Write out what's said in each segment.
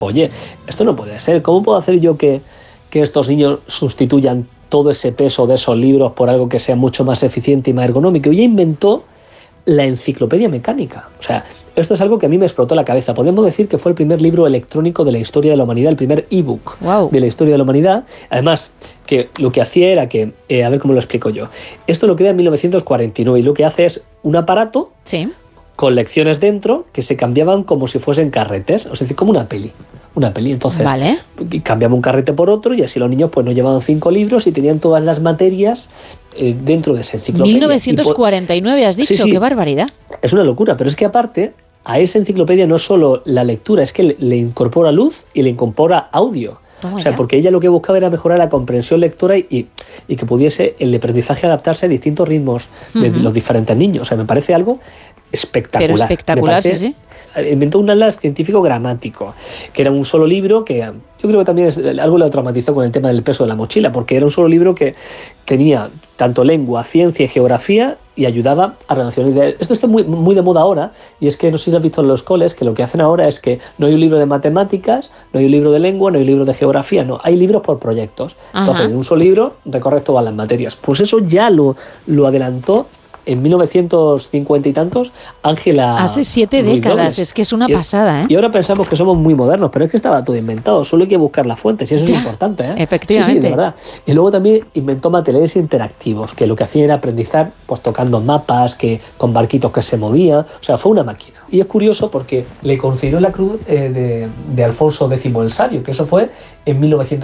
oye, esto no puede ser, ¿cómo puedo hacer yo que estos niños sustituyan todo ese peso de esos libros por algo que sea mucho más eficiente y más ergonómico? Y ella inventó la enciclopedia mecánica. O sea, esto es algo que a mí me explotó la cabeza. Podemos decir que fue el primer libro electrónico de la historia de la humanidad, el primer ebook de la historia de la humanidad. Además, que lo que hacía era que, a ver cómo lo explico yo, esto lo crea en 1949 y lo que hace es un aparato con lecciones dentro que se cambiaban como si fuesen carretes, es decir, como una peli. Entonces cambiaba un carrete por otro y así los niños pues no llevaban 5 libros y tenían todas las materias dentro de esa enciclopedia. 1949 has dicho, sí. Qué barbaridad. Es una locura, pero es que aparte a esa enciclopedia no solo la lectura, es que le incorpora luz y le incorpora audio. O sea, porque ella lo que buscaba era mejorar la comprensión lectora y que pudiese el aprendizaje adaptarse a distintos ritmos de los diferentes niños. O sea, me parece algo espectacular. Pero espectacular, sí. Inventó un atlas científico gramático, que era un solo libro que yo creo que también algo lo traumatizó con el tema del peso de la mochila, porque era un solo libro que tenía tanto lengua, ciencia y geografía y ayudaba a relacionar ideas. Esto está muy, muy de moda ahora, y es que no sé si has visto en los coles que lo que hacen ahora es que no hay un libro de matemáticas, no hay un libro de lengua, no hay un libro de geografía, no, hay libros por proyectos. Entonces, en un solo libro recorres todas las materias. Pues eso ya lo adelantó en 1950 y tantos Ángela hace 7 Ruiz décadas, Dobles. Es que es una pasada, ¿eh? Y ahora pensamos que somos muy modernos, pero es que estaba todo inventado, solo hay que buscar las fuentes y eso es importante, ¿eh? Efectivamente. Sí, de verdad. Y luego también inventó materiales interactivos, que lo que hacían era aprendizar pues tocando mapas, con barquitos que se movían, o sea, fue una máquina. Y es curioso porque le concedió la cruz de Alfonso X el Sabio, que eso fue en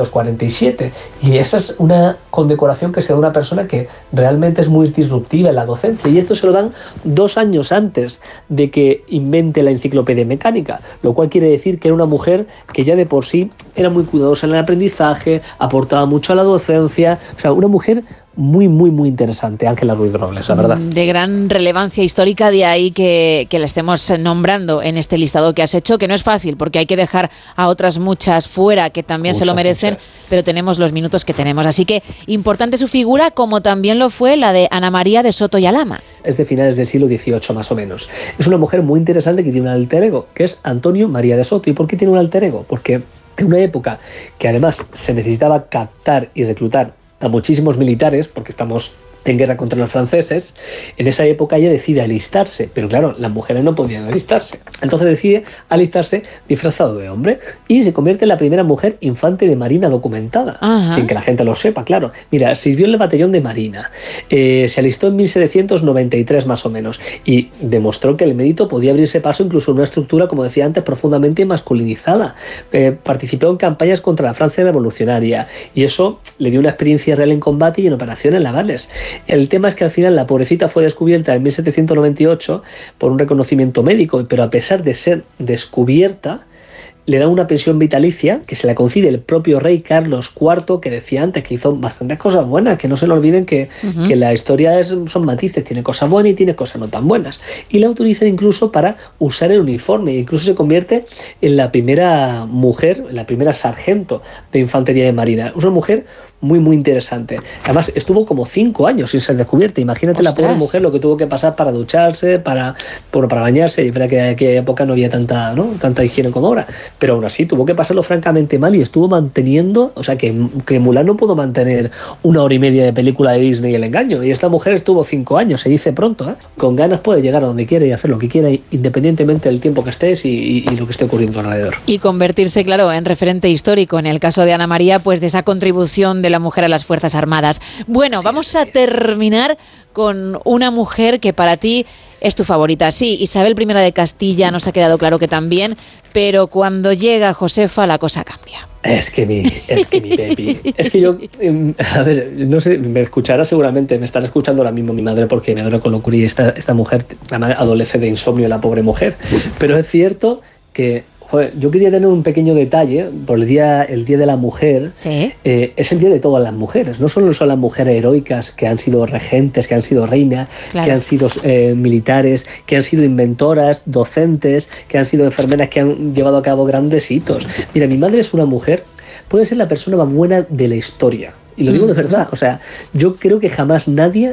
1947. Y esa es una condecoración que se da a una persona que realmente es muy disruptiva en la docencia. Y esto se lo dan 2 años antes de que invente la enciclopedia mecánica, lo cual quiere decir que era una mujer que ya de por sí era muy cuidadosa en el aprendizaje, aportaba mucho a la docencia, o sea, una mujer muy, muy, muy interesante, Ángela Ruiz Robles, la verdad. De gran relevancia histórica, de ahí que la estemos nombrando en este listado que has hecho, que no es fácil, porque hay que dejar a otras muchas fuera que también se lo merecen, pero tenemos los minutos que tenemos. Así que importante su figura, como también lo fue la de Ana María de Soto y Alhama. Es de finales del siglo XVIII, más o menos. Es una mujer muy interesante que tiene un alter ego, que es Antonio María de Soto. ¿Y por qué tiene un alter ego? Porque en una época que además se necesitaba captar y reclutar a muchísimos militares, porque estamos en guerra contra los franceses, en esa época ella decide alistarse, pero claro, las mujeres no podían alistarse. Entonces decide alistarse disfrazado de hombre y se convierte en la primera mujer infante de marina documentada, sin que la gente lo sepa, claro. Mira, sirvió en el batallón de marina, se alistó en 1793 más o menos y demostró que el mérito podía abrirse paso incluso en una estructura, como decía antes, profundamente masculinizada. Participó en campañas contra la Francia revolucionaria y eso le dio una experiencia real en combate y en operaciones navales. El tema es que al final la pobrecita fue descubierta en 1798 por un reconocimiento médico, pero a pesar de ser descubierta, le dan una pensión vitalicia que se la concede el propio rey Carlos IV, que decía antes que hizo bastantes cosas buenas, que no se le olviden que la historia son matices, tiene cosas buenas y tiene cosas no tan buenas. Y la autorizan incluso para usar el uniforme, incluso se convierte en la primera mujer, la primera sargento de infantería de marina. Es una mujer muy, muy interesante. Además, estuvo como 5 años sin ser descubierta. Imagínate la pobre mujer lo que tuvo que pasar para ducharse, para bañarse. Y es verdad que en aquella época no había tanta higiene como ahora. Pero aún así tuvo que pasarlo francamente mal y estuvo manteniendo, o sea, que Mulan no pudo mantener 1 hora y media de película de Disney El Engaño. Y esta mujer estuvo 5 años, se dice pronto, ¿eh? Con ganas puede llegar a donde quiere y hacer lo que quiera, independientemente del tiempo que estés y lo que esté ocurriendo alrededor. Y convertirse, claro, en referente histórico, en el caso de Ana María, pues de esa contribución de la mujer a las Fuerzas Armadas. Bueno, vamos a terminar con una mujer que para ti es tu favorita. Sí, Isabel I de Castilla nos ha quedado claro que también, pero cuando llega Josefa la cosa cambia. Es que mi Pepi. Es que yo, a ver, no sé, me escuchará seguramente, me estará escuchando ahora mismo mi madre porque me adora con locura y esta mujer adolece de insomnio, la pobre mujer. Pero es cierto que yo quería tener un pequeño detalle por el día de la mujer. ¿Sí? Es el día de todas las mujeres. No solo son las mujeres heroicas que han sido regentes, que han sido reinas, que han sido militares, que han sido inventoras, docentes, que han sido enfermeras, que han llevado a cabo grandes hitos. Mira, mi madre es una mujer, puede ser la persona más buena de la historia. Y lo digo de verdad, o sea, yo creo que jamás,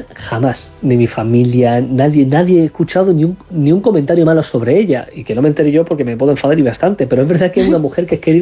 de mi familia, nadie he escuchado ni un comentario malo sobre ella. Y que no me enteré yo porque me puedo enfadar y bastante, pero es verdad que es una mujer que es querida